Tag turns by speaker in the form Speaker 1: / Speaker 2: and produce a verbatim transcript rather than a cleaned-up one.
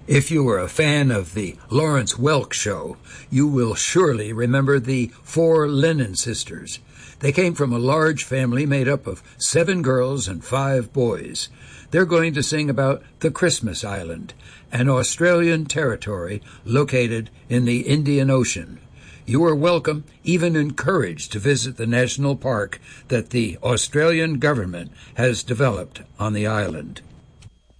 Speaker 1: If you were a fan of the Lawrence Welk Show, you will surely remember the Four Lennon Sisters. They came from a large family made up of seven girls and five boys. They're going to sing about the Christmas Island, an Australian territory located in the Indian Ocean. You are welcome, even encouraged, to visit the national park that the Australian government has developed on the island.